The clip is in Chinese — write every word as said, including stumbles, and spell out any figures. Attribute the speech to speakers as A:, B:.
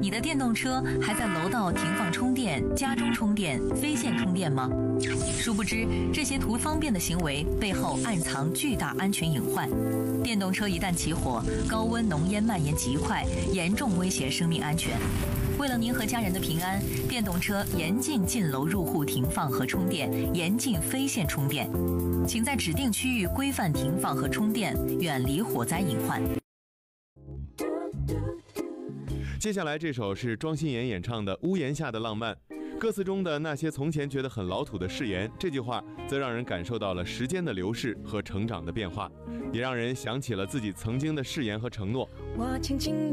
A: 你的电动车还在楼道停放充电、家中充电、非线充电吗？殊不知，这些图方便的行为背后暗藏巨大安全隐患。电动车一旦起火，高温浓烟蔓延极快，严重威胁生命安全。为了您和家人的平安，电动车严禁进楼入户停放和充电，严禁非线充电。请在指定区域规范停放和充电，远离火灾隐患。
B: 接下来这首是庄心妍演唱的《屋檐下的浪漫》，歌词中的那些从前觉得很老土的誓言，这句话则让人感受到了时间的流逝和成长的变化，也让人想起了自己曾经的誓言和承诺。
C: 我轻轻